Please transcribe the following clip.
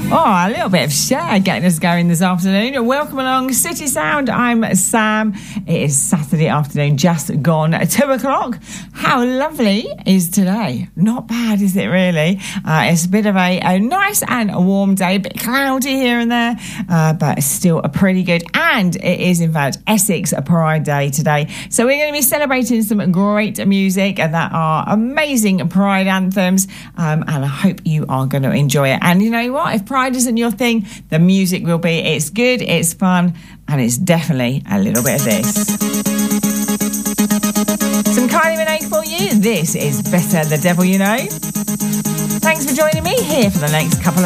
Oh, a little bit of Cher getting us going this afternoon. Welcome along City Sound. I'm Sam. It is Saturday afternoon, just gone 2 o'clock. How lovely is today? Not bad, is it really? It's a bit of a nice and a warm day, a bit cloudy here and there, but it's still a pretty good. And it is, in fact, Essex Pride Day today. So we're going to be celebrating some great music that are amazing Pride anthems, and I hope you are going to enjoy it. And you know what? If Pride isn't your thing, the music will be. It's good, it's fun, and it's definitely a little bit of this. Some Kylie Minogue for you. This is Better the Devil You Know. Thanks for joining me here for the next couple of